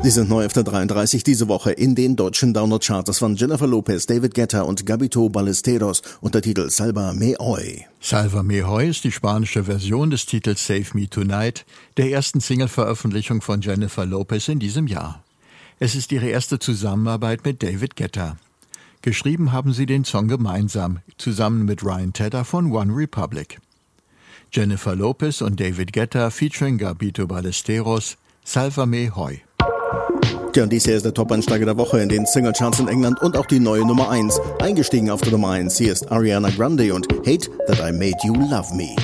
Sie sind neu auf der 33 diese Woche in den deutschen Download-Charts. Das waren Jennifer Lopez, David Guetta und Gabito Ballesteros unter Titel Salva Me Hoy. Salva Me Hoy ist die spanische Version des Titels Save Me Tonight, der ersten Single-Veröffentlichung von Jennifer Lopez in diesem Jahr. Es ist ihre erste Zusammenarbeit mit David Guetta. Geschrieben haben sie den Song gemeinsam, zusammen mit Ryan Tedder von One Republic. Jennifer Lopez und David Guetta featuring Gabito Ballesteros, Salva Me Hoy. Tja, und dies hier ist der Top-Einsteiger der Woche in den Singlecharts in England und auch die neue Nummer 1. Eingestiegen auf der Nummer 1, hier ist Ariana Grande und Hate That I Made You Love Me.